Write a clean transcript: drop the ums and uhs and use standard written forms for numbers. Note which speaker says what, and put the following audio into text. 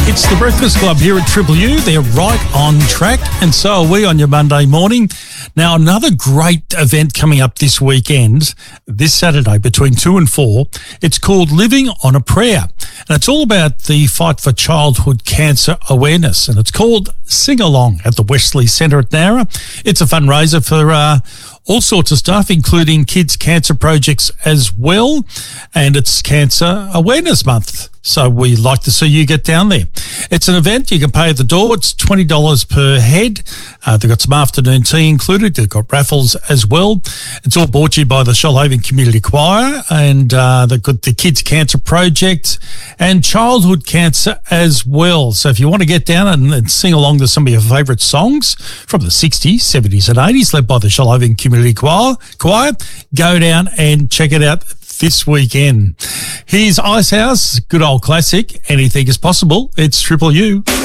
Speaker 1: It's the Breakfast Club here at Triple U. They're right on track, and so are we on your Monday morning. Now, another great event coming up this weekend, this Saturday between 2 and 4. It's called Living on a Prayer, and it's all about the fight for childhood cancer awareness, and it's called Sing Along at the Wesley Centre at Nowra. It's a fundraiser for all sorts of stuff, including kids' cancer projects as well, and it's Cancer Awareness Month. So we'd like to see you get down there. It's an event. You can pay at the door. It's $20 per head. They've got some afternoon tea included. They've got raffles as well. It's all brought to you by the Shoalhaven Community Choir, and they've got the Kids Cancer Project and childhood cancer as well. So if you want to get down and sing along to some of your favourite songs from the 60s, 70s and 80s, led by the Shoalhaven Community Choir, go down and check it out this weekend. Here's Icehouse, good old classic. Anything is possible. It's Triple U.